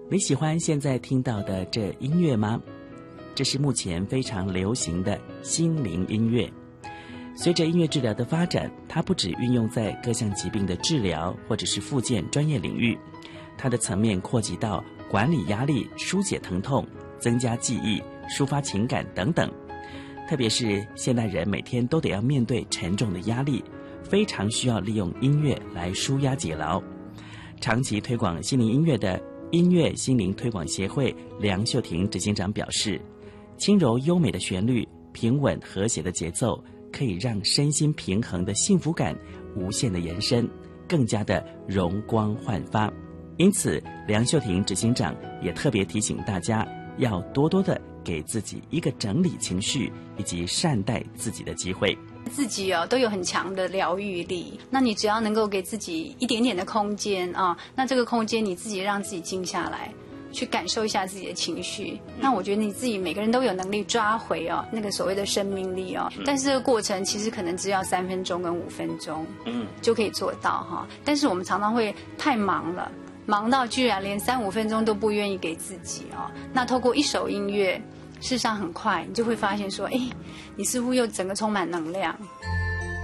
你喜欢现在听到的这音乐吗？这是目前非常流行的心灵音乐。随着音乐治疗的发展，它不只运用在各项疾病的治疗或者是复健专业领域，它的层面扩及到管理压力、疏解疼痛、增加记忆、抒发情感等等。特别是现代人每天都得要面对沉重的压力，非常需要利用音乐来抒压解劳。长期推广心灵音乐的音乐心灵推广协会梁秀婷执行长表示，轻柔优美的旋律、平稳和谐的节奏，可以让身心平衡的幸福感无限的延伸，更加的容光焕发。因此，梁秀婷执行长也特别提醒大家，要多多的给自己一个整理情绪以及善待自己的机会。 自己都有很强的疗愈力，那你只要能够给自己一点点的空间那这个空间你自己让自己静下来，去感受一下自己的情绪，那我觉得你自己每个人都有能力抓回那个所谓的生命力但是这个过程其实可能只要3分钟跟5分钟就可以做到但是我们常常会太忙了，忙到居然连3-5分钟都不愿意给自己那透过一首音乐，事实上很快你就会发现说，你似乎又整个充满能量，